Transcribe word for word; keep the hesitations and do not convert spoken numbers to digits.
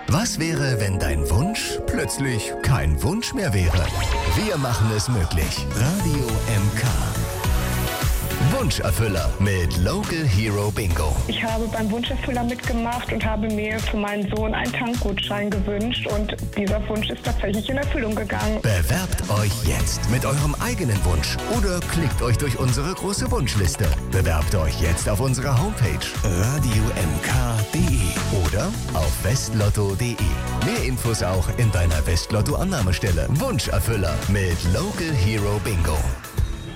Was wäre, wenn dein Wunsch plötzlich kein Wunsch mehr wäre? Wir machen es möglich. Radio M K. Wunscherfüller mit Local Hero Bingo. Ich habe beim Wunscherfüller mitgemacht und habe mir für meinen Sohn einen Tankgutschein gewünscht und dieser Wunsch ist tatsächlich in Erfüllung gegangen. Bewerbt euch jetzt mit eurem eigenen Wunsch oder klickt euch durch unsere große Wunschliste. Bewerbt euch jetzt auf unserer Homepage radio m k punkt d e oder auf westlotto punkt d e. Mehr Infos auch in deiner Westlotto Annahmestelle. Wunscherfüller mit Local Hero Bingo.